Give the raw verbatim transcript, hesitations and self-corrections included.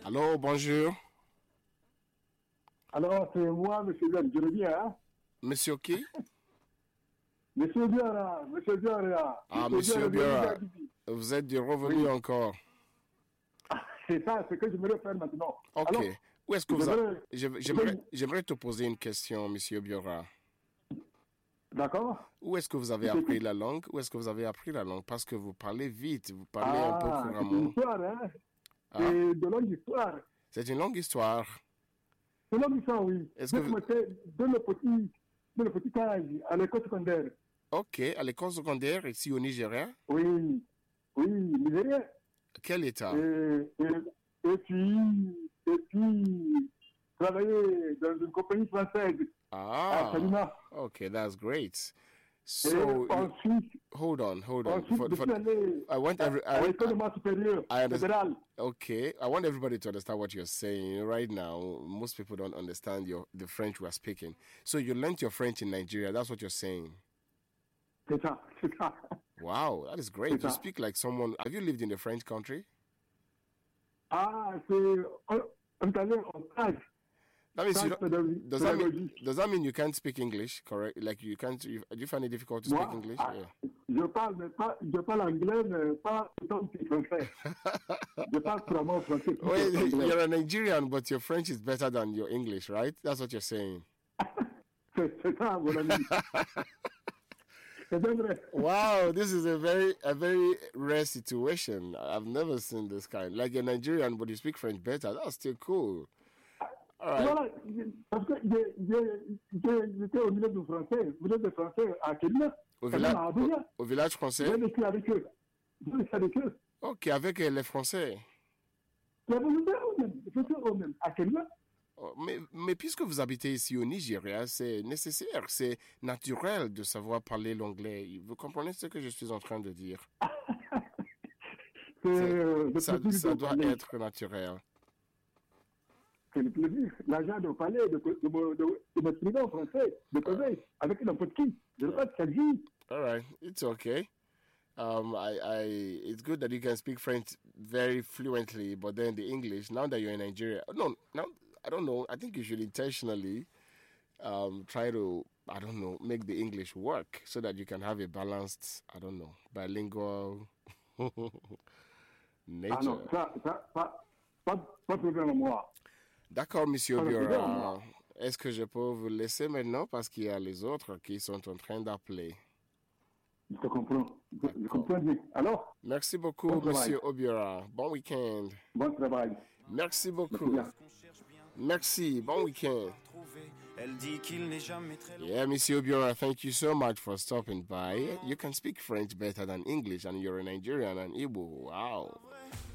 Allô, bonjour. Alors, c'est moi, monsieur Biara, je reviens, hein? Monsieur qui? Monsieur Biara, monsieur Biara. Ah, monsieur Biara, vous êtes du revenu oui. encore. C'est ça, c'est que je me faire maintenant. Ok. Alors, où est-ce que vous j'aimerais, avez... J'aimerais, j'aimerais te poser une question, monsieur Biara. D'accord. Où est-ce que vous avez appris la langue? Où est-ce que vous avez appris la langue? Parce que vous parlez vite, vous parlez ah, un peu couramment. C'est une histoire, hein? Ah. C'est de longue histoire. C'est une longue histoire. C'est une longue histoire, oui. Est-ce que vous... Dans le petit, dans le petit âge, à l'école secondaire. Ok, à l'école secondaire, ici au Nigeria? Oui, oui, Nigeria. Quel état? Et, et, et puis, et puis, travailler dans une compagnie française. Ah, à okay, that's great. So, ensuite, hold on, hold on. Ensuite, for, for, aller, I want every, I want, I, I understand. Okay, I want everybody to understand what you're saying right now. Most people don't understand your the French we are speaking. So you learned your French in Nigeria. That's what you're saying. C'est ça, c'est ça. Wow, that is great. You speak like someone. Have you lived in the French country? Ah, c'est un talent en France. That means you don't, does that mean does that mean you can't speak English? Correct? Like you can't. You, do you find it difficult to Moi, speak English? Ah, yeah. Je parle, mais pas, je parle anglais, mais pas autant que français. Je parle vraiment français. Wait, you're a Nigerian, but your French is better than your English, right? That's what you're saying. C'est ça, mon ami. Wow, this is a very a very rare situation. I've never seen this kind. Like a Nigerian, but you speak French better. That's still cool. All right. Voilà, parce que j'étais au milieu du français, au milieu du français à Kenya. Au village, au, au village français. J'ai vécu avec eux. J'ai vécu avec eux. Ok, avec les Français. Les Français eux-mêmes, à Kenya. Mais, mais puisque vous habitez ici au Nigeria, c'est nécessaire, c'est naturel de savoir parler l'anglais. Vous comprenez ce que je suis en train de dire? C'est, ça ça doit être naturel. C'est le plaisir, l'argent de parler, de, de, de, de, de m'exprimer en français, de causer avec n'importe qui. Je ne sais pas chaque jour. All right, it's okay. Um, I, I, it's good that you can speak French very fluently, but then the English, now that you're in Nigeria, no, now, I don't know, I think you should intentionally um, try to, I don't know, make the English work so that you can have a balanced, I don't know, bilingual nature. Ah non, ça, ça, pas, pas, pas de problème à moi. D'accord, monsieur Biora. Est-ce que je peux vous laisser maintenant parce qu'il y a les autres qui sont en train d'appeler? Je te comprends. Je comprends bien. Alors? Merci beaucoup, bon monsieur Obiora. Bon week-end. Bon travail. Merci beaucoup. Merci. Bon week-end. Yeah, monsieur Obiora, thank you so much for stopping by. You can speak French better than English, and you're a Nigerian and Igbo. Wow.